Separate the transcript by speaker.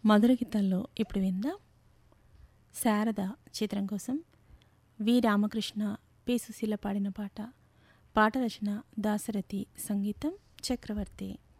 Speaker 1: మధుర గీతాల్లో ఇప్పుడు విందాం శారద చిత్రం కోసం వి రామకృష్ణ పి సుశీల పాడిన పాట. పాట రచన దాశరథి, సంగీతం చక్రవర్తి.